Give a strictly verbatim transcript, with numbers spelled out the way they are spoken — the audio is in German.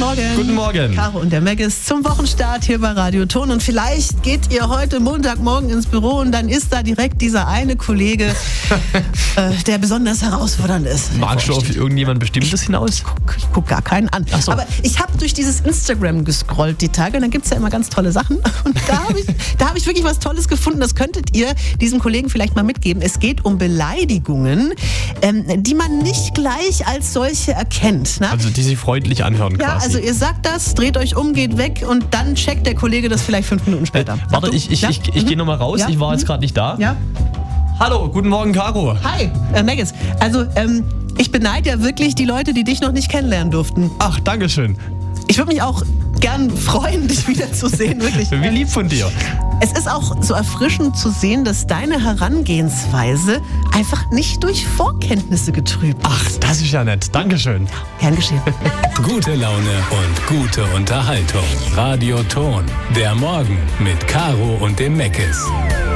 Morgen. Guten Morgen. Caro und der Maggis zum Wochenstart hier bei Radio Ton. Und vielleicht geht ihr heute Montagmorgen ins Büro und dann ist da direkt dieser eine Kollege, äh, der besonders herausfordernd ist. Magst du auf irgendjemand Bestimmtes hinaus? Guck, ich guck gar keinen an. Ach so. Aber ich habe durch dieses Instagram gescrollt die Tage und dann gibt es ja immer ganz tolle Sachen. Und da habe ich, da hab ich wirklich was Tolles gefunden. Das könntet ihr diesem Kollegen vielleicht mal mitgeben. Es geht um Beleidigungen, ähm, die man nicht gleich als solche erkennt. Ne? Also die sich freundlich anhören Ja, quasi. also ihr sagt das, dreht euch um, geht weg und dann checkt der Kollege das vielleicht fünf Minuten später. Äh, warte, ich, ich, ja? ich, ich, ich gehe nochmal raus. Ja? Ich war jetzt gerade nicht da. Ja. Hallo, guten Morgen, Caro. Hi, äh, Maggis. Also, ähm, ich beneide ja wirklich die Leute, die dich noch nicht kennenlernen durften. Ach, dankeschön. Ich würde mich auch gern freuen, dich wiederzusehen, wirklich. Wie lieb von dir. Es ist auch so erfrischend zu sehen, dass deine Herangehensweise einfach nicht durch Vorkenntnisse getrübt ist. Ach, das ist ja nett. Dankeschön. Gern geschehen. Gute Laune und gute Unterhaltung. Radio Ton. Der Morgen mit Caro und dem Maggis.